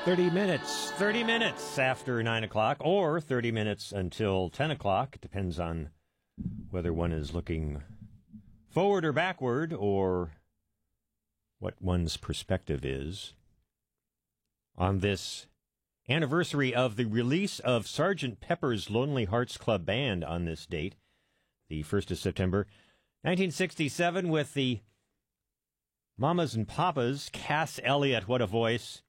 30 minutes after 9 o'clock, or 30 minutes until 10 o'clock. It depends on whether one is looking forward or backward, or what one's perspective is. On this anniversary of the release of Sgt. Pepper's Lonely Hearts Club Band on this date, the 1st of September, 1967, with the Mamas and Papas, Cass Elliot, what a voice,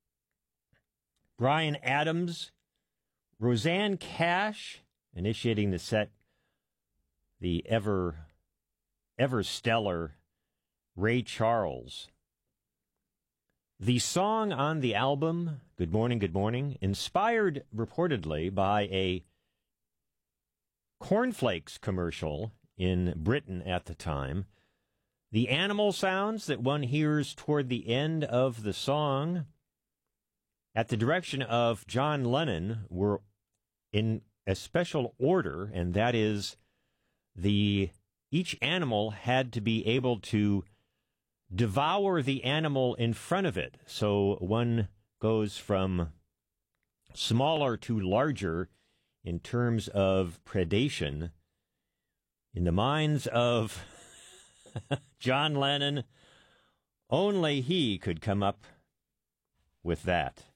Bryan Adams, Rosanne Cash, initiating the set, the ever stellar Ray Charles. The song on the album, Good Morning, inspired reportedly by a cornflakes commercial in Britain at the time. The animal sounds that one hears toward the end of the song, at the direction of John Lennon, were in a special order, and that is each animal had to be able to devour the animal in front of it. So one goes from smaller to larger in terms of predation. In the minds of John Lennon, only he could come up with that.